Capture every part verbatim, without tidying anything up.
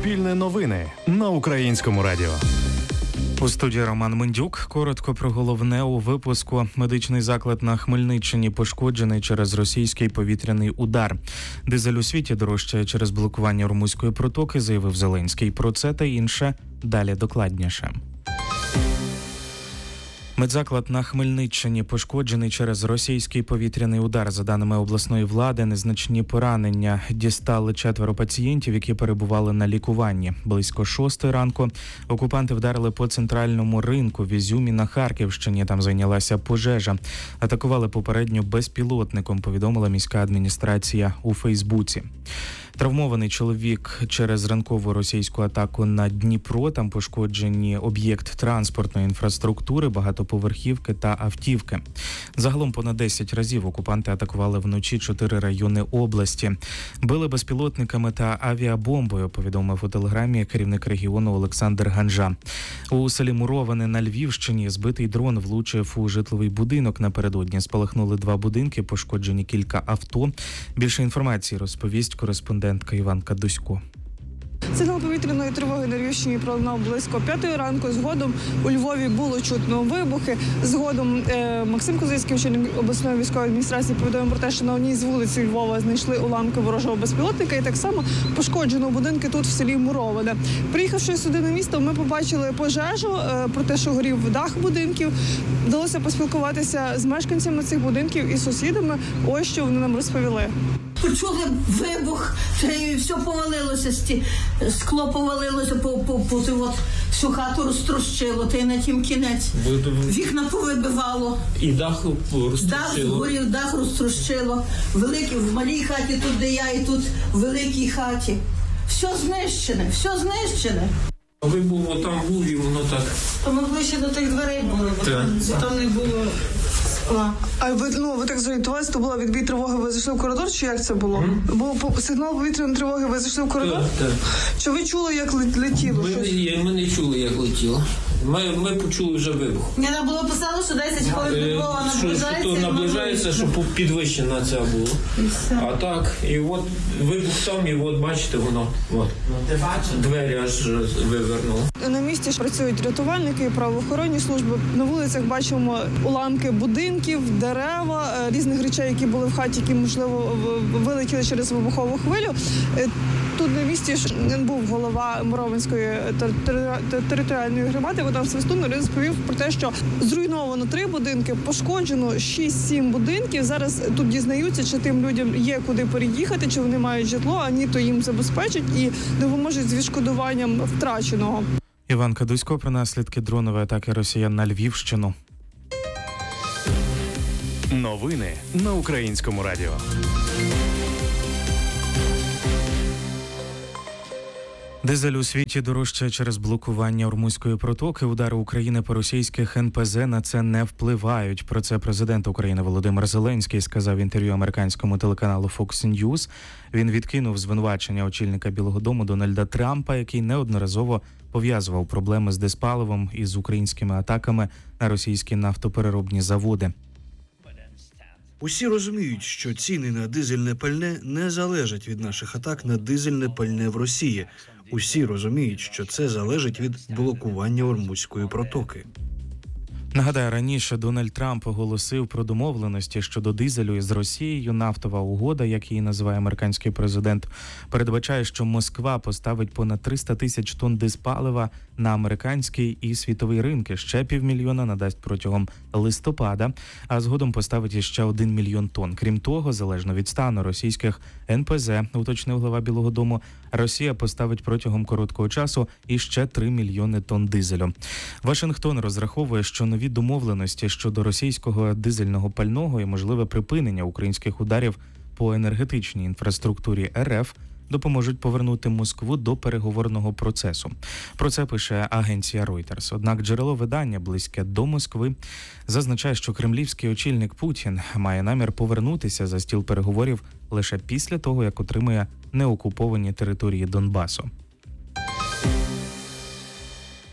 Суспільне новини на Українському радіо. У студії Роман Мендюк. Коротко про головне у випуску. Медичний заклад на Хмельниччині пошкоджений через російський повітряний удар. Дизель у світі дорожчає через блокування Ормузької протоки, заявив Зеленський. Про це та інше далі докладніше. Медзаклад на Хмельниччині пошкоджений через російський повітряний удар. За даними обласної влади, незначні поранення дістали четверо пацієнтів, які перебували на лікуванні. Близько шостої ранку окупанти вдарили по центральному ринку в Ізюмі на Харківщині. Там зайнялася пожежа. Атакували попередньо безпілотником, повідомила міська адміністрація у Фейсбуці. Травмований чоловік через ранкову російську атаку на Дніпро. Там пошкоджені об'єкт транспортної інфраструктури, багатоповерхівки та автівки. Загалом понад десять разів окупанти атакували вночі чотири райони області. Били безпілотниками та авіабомбою, повідомив у телеграмі керівник регіону Олександр Ганжа. У селі Муроване на Львівщині збитий дрон влучив у житловий будинок. Напередодні спалахнули два будинки, пошкоджені кілька авто. Більше інформації розповість кореспондентка Іванка Дусько. Сигнал повітряної тривоги на Львівщині пролунав близько п'ятої ранку. Згодом у Львові було чутно вибухи. Згодом е, Максим Козицький, очільник обласної військової адміністрації, повідомив про те, що на одній з вулиць Львова знайшли уламки ворожого безпілотника, і так само пошкоджено будинки тут в селі Муроване. Приїхавши сюди на місто, ми побачили пожежу, е, про те, що горів дах будинків. Вдалося поспілкуватися з мешканцями цих будинків і сусідами. Ось що вони нам розповіли. Почули вибух, і все повалилося, скло повалилося, по, по, по, от, всю хату розтрощило, та й на тім кінець. Вікна повибивало. І дах розтрощило. Дах згорів, дах розтрощило. Великий, в малій хаті, тут де я, і тут в великій хаті. Все знищене, все знищене. Ви було там був і воно так. То ми ближче до тих дверей були, бо там, там не було. А ви, ну, ви так зорієнтувалися, то була відбій тривоги, ви зайшли в коридор, чи як це було? Mm. Був сигнал повітряної тривоги, ви зайшли в коридор? Так, так. Чи ви чули, як летіло? Ми, я, ми не чули, як летіло. Ми, ми почули вже вибух. Мені було писало, що десять хвилин до Львова наближається. Що то наближається, щоб підвищена ця була. А так, і от вибух там, і от бачите, воно, от, двері аж вивернуло. На місці працюють рятувальники і правоохоронні служби. На вулицях бачимо уламки будинків, дерева, різних речей, які були в хаті, які, можливо, вилетіли через вибухову хвилю. Тут на місці був голова Муровинської територіальної громади, Богдан Свистун, розповів про те, що зруйновано три будинки, пошкоджено шість-сім будинків. Зараз тут дізнаються, чи тим людям є куди переїхати, чи вони мають житло, а ні, то їм забезпечать і допоможуть з відшкодуванням втраченого. Іванка Дусько про наслідки дронової атаки росіян на Львівщину. Новини на Українському радіо. Дизель у світі дорожчає через блокування Ормузької протоки. Удари України по російських ен пе зе на це не впливають. Про це президент України Володимир Зеленський сказав в інтерв'ю американському телеканалу Fox News. Він відкинув звинувачення очільника Білого дому Дональда Трампа, який неодноразово пов'язував проблеми з дизпаливом із українськими атаками на російські нафтопереробні заводи. Усі розуміють, що ціни на дизельне пальне не залежать від наших атак на дизельне пальне в Росії. Усі розуміють, що це залежить від блокування Ормузької протоки. Нагадаю, раніше Дональд Трамп оголосив про домовленості щодо дизелю із Росією. Нафтова угода, як її називає американський президент, передбачає, що Москва поставить понад триста тисяч тонн дизпалива на американський і світовий ринки. Ще півмільйона надасть протягом листопада, а згодом поставить іще один мільйон тонн. Крім того, залежно від стану російських ен пе зе, уточнив глава Білого дому, Росія поставить протягом короткого часу іще три мільйони тонн дизелю. Вашингтон розраховує, що нові домовленості щодо російського дизельного пального і можливе припинення українських ударів по енергетичній інфраструктурі ер еф допоможуть повернути Москву до переговорного процесу. Про це пише агенція Reuters. Однак джерело видання, близьке до Москви, зазначає, що кремлівський очільник Путін має намір повернутися за стіл переговорів лише після того, як отримає неокуповані території Донбасу.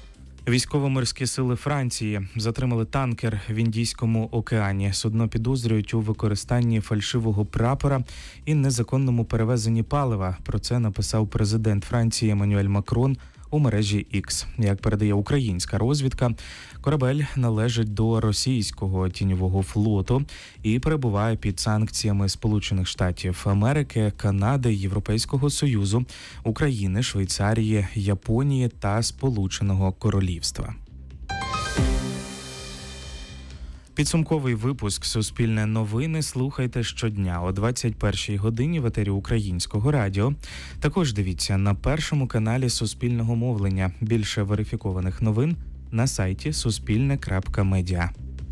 Військово-морські сили Франції затримали танкер в Індійському океані. Судно підозрюють у використанні фальшивого прапора і незаконному перевезенні палива. Про це написав президент Франції Еммануель Макрон у мережі X. Як передає українська розвідка, корабель належить до російського тіньового флоту і перебуває під санкціями Сполучених Штатів Америки, Канади, Європейського Союзу, України, Швейцарії, Японії та Сполученого Королівства. Підсумковий випуск «Суспільне новини» слухайте щодня о двадцять першій годині в етері Українського радіо. Також дивіться на першому каналі Суспільного мовлення. Більше верифікованих новин на сайті суспільне крапка медіа.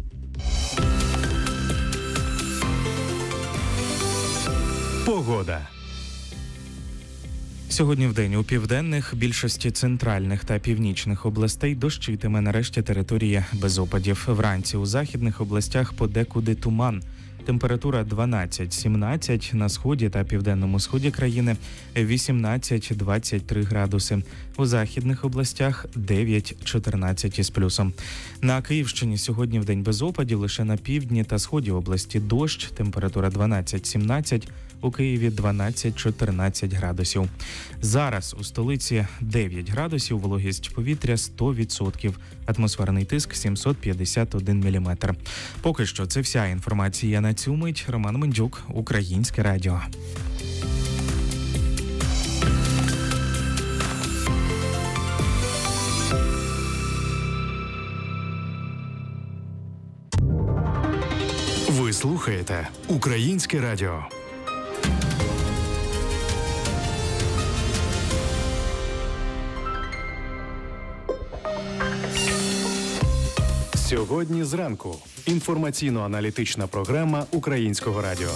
Погода. Сьогодні вдень у південних, більшості центральних та північних областей дощитиме, нарешті територія без опадів. Вранці у західних областях подекуди туман. Температура дванадцять-сімнадцять, на сході та південному сході країни вісімнадцять-двадцять три градуси. У західних областях дев'ять-чотирнадцять із плюсом. На Київщині сьогодні вдень без опадів, лише на півдні та сході області дощ, температура дванадцять-сімнадцять, у Києві дванадцять-чотирнадцять градусів. Зараз у столиці дев'ять градусів, вологість повітря сто відсотків, атмосферний тиск сімсот п'ятдесят один міліметр. Поки що це вся інформація на цю мить. Роман Мендюк, Українське радіо. Ви слухаєте Українське радіо. Сьогодні зранку. Інформаційно-аналітична програма Українського радіо.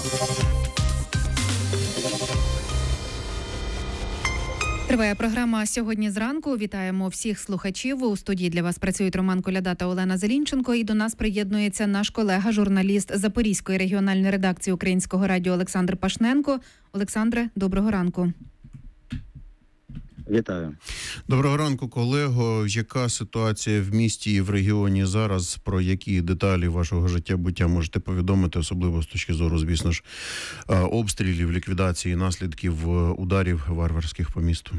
Триває програма «Сьогодні зранку». Вітаємо всіх слухачів. У студії для вас працюють Роман Коляда та Олена Зелінченко. І до нас приєднується наш колега, журналіст Запорізької регіональної редакції Українського радіо Олександр Пашненко. Олександре, доброго ранку. Вітаю. Доброго ранку, колего. Яка ситуація в місті і в регіоні зараз? Про які деталі вашого життя-буття можете повідомити, особливо з точки зору, звісно ж, обстрілів, ліквідації наслідків ударів варварських по місту?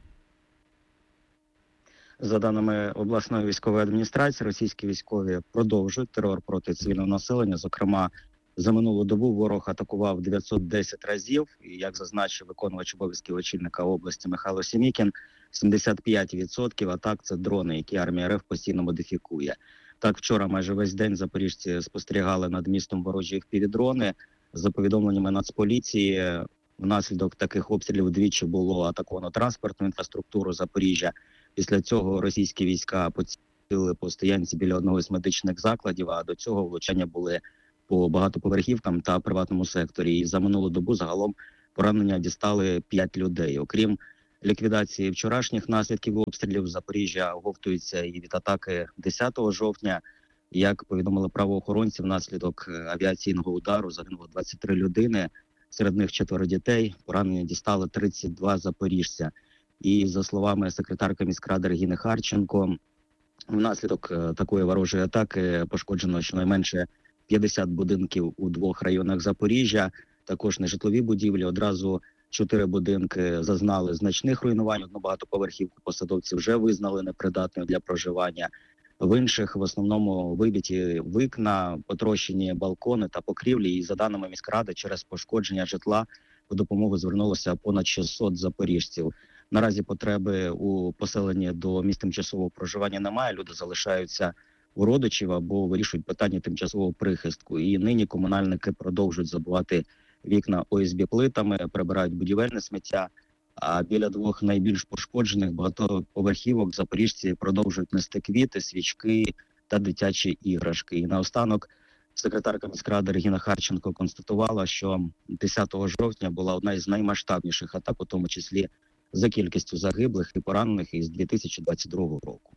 За даними обласної військової адміністрації, російські військові продовжують терор проти цивільного населення. Зокрема, за минулу добу ворог атакував дев'ятсот десять разів. І, як зазначив виконувач обов'язків очільника області Михайло Сімікін, сімдесят п'ять відсотків атак – це дрони, які армія РФ постійно модифікує. Так, вчора майже весь день запоріжці спостерігали над містом ворожі впівдрони. За повідомленнями Нацполіції, внаслідок таких обстрілів двічі було атаковано транспортну інфраструктуру Запоріжжя. Після цього російські війська поцілили по стоянці біля одного з медичних закладів, а до цього влучання були по багатоповерхівкам та приватному секторі. І за минулу добу загалом поранення дістали п'ять людей. Окрім ліквідації вчорашніх наслідків обстрілів, Запоріжжя оговтується і від атаки десятого жовтня. Як повідомили правоохоронці, внаслідок авіаційного удару загинуло двадцять три людини, серед них четверо дітей, поранення дістали тридцять два запоріжця. І за словами секретарки міськради Регіни Харченко, внаслідок такої ворожої атаки пошкоджено щонайменше п'ятдесят будинків у двох районах Запоріжжя, також нежитлові будівлі. Одразу чотири будинки зазнали значних руйнувань. Одну багатоповерхівку посадовці вже визнали непридатною для проживання. В інших в основному вибиті вікна, потрощені балкони та покрівлі. І за даними міськради, через пошкодження житла по допомогу звернулося понад шістсот запоріжців. Наразі потреби у поселенні до місць тимчасового проживання немає. Люди залишаються у родичів або вирішують питання тимчасового прихистку. І нині комунальники продовжують забивати вікна о ес бе плитами, прибирають будівельне сміття. А біля двох найбільш пошкоджених багатоповерхівок запоріжці продовжують нести квіти, свічки та дитячі іграшки. І наостанок секретарка міськради Регіна Харченко констатувала, що десятого жовтня була одна із наймасштабніших атак, у тому числі за кількістю загиблих і поранених із дві тисячі двадцять другого року.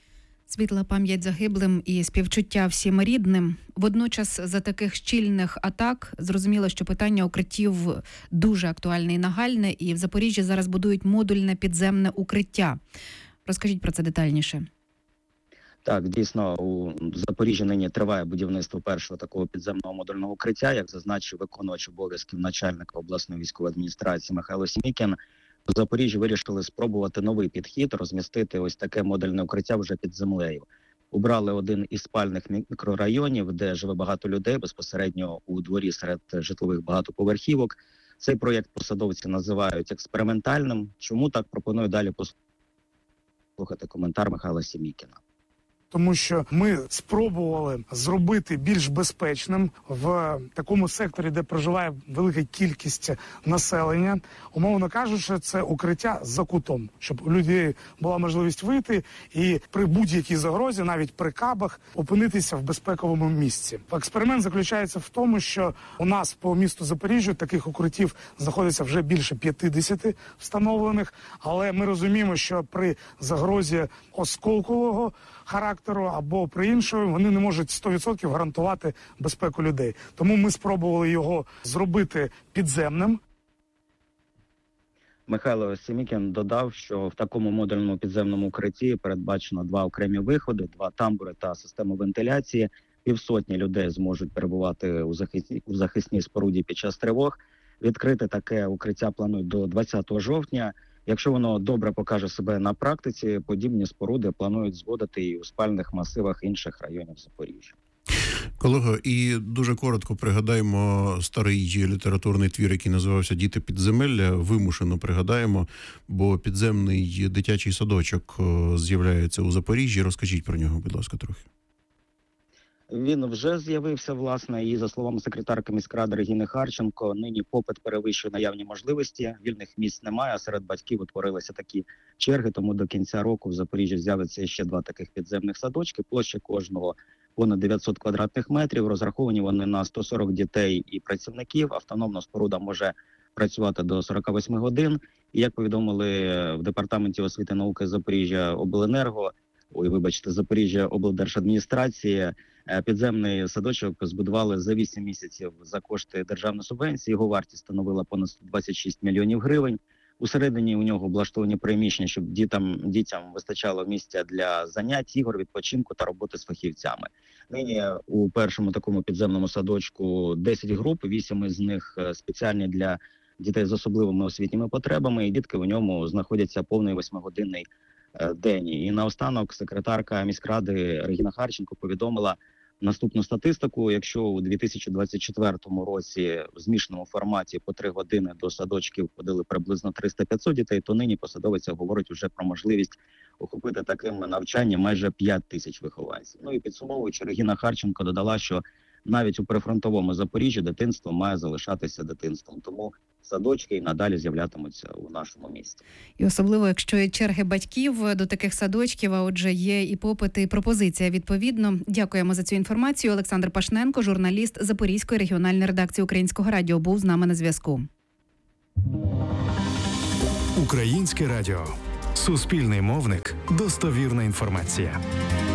Світла пам'ять загиблим і співчуття всім рідним. Водночас за таких щільних атак зрозуміло, що питання укриттів дуже актуальне і нагальне, і в Запоріжжі зараз будують модульне підземне укриття. Розкажіть про це детальніше. Так, дійсно, у Запоріжжі нині триває будівництво першого такого підземного модульного укриття, як зазначив виконувач обов'язків начальника обласної військової адміністрації Михайло Сімікін. У Запоріжжі вирішили спробувати новий підхід, розмістити ось таке модульне укриття вже під землею. Убрали один із спальних мікрорайонів, де живе багато людей, безпосередньо у дворі серед житлових багатоповерхівок. Цей проєкт посадовці називають експериментальним. Чому так, пропоную далі послухати коментар Михайла Сімікіна. Тому що ми спробували зробити більш безпечним в такому секторі, де проживає велика кількість населення. Умовно кажучи, це укриття за кутом, щоб у людей була можливість вийти і при будь-якій загрозі, навіть при кабах, опинитися в безпековому місці. Експеримент заключається в тому, що у нас по місту Запоріжжя таких укриттів знаходиться вже більше п'ятдесят встановлених, але ми розуміємо, що при загрозі осколкового характеру або при іншому вони не можуть сто відсотків гарантувати безпеку людей. Тому ми спробували його зробити підземним. Михайло Сімікін додав, що в такому модульному підземному укритті передбачено два окремі виходи, два тамбури та систему вентиляції. Півсотні людей зможуть перебувати у захисній, у захисній споруді під час тривог. Відкрити таке укриття планують до двадцятого жовтня. Якщо воно добре покаже себе на практиці, подібні споруди планують зводити і у спальних масивах інших районів Запоріжжя. Колего, і дуже коротко пригадаємо старий літературний твір, який називався «Діти підземелля». Вимушено пригадаємо, бо підземний дитячий садочок з'являється у Запоріжжі. Розкажіть про нього, будь ласка, трохи. Він вже з'явився, власне, і, за словами секретарки міськради Регіни Харченко, нині попит перевищує наявні можливості, вільних місць немає, а серед батьків утворилися такі черги, тому до кінця року в Запоріжжі з'явиться ще два таких підземних садочки, площа кожного понад дев'ятсот квадратних метрів, розраховані вони на сто сорок дітей і працівників, автономна споруда може працювати до сорок вісім годин, і, як повідомили в Департаменті освіти і науки Запоріжжя обленерго, ой, вибачте, Запоріжжя облдержадміністрації, підземний садочок збудували за вісім місяців за кошти державної субвенції. Його вартість становила понад сто двадцять шість мільйонів гривень. Усередині у нього облаштовані приміщення, щоб дітям, дітям вистачало місця для занять, ігор, відпочинку та роботи з фахівцями. Нині у першому такому підземному садочку десять груп, вісім із них спеціальні для дітей з особливими освітніми потребами, і дітки у ньому знаходяться повний восьмигодинний день. І наостанок секретарка міськради Регіна Харченко повідомила наступну статистику. Якщо у дві тисячі двадцять четвертому році в змішаному форматі по три години до садочків ходили приблизно триста-п'ятсот дітей, то нині посадовиця говорить вже про можливість охопити таким навчанням майже п'ять тисяч вихованців. Ну і підсумовуючи, Регіна Харченко додала, що навіть у прифронтовому Запоріжжі дитинство має залишатися дитинством. Тому садочки і надалі з'являтимуться у нашому місті. І особливо, якщо є черги батьків до таких садочків, а отже є і попит, і пропозиція відповідно. Дякуємо за цю інформацію. Олександр Пашненко, журналіст Запорізької регіональної редакції Українського радіо, був з нами на зв'язку. Українське радіо. Суспільний мовник. Достовірна інформація.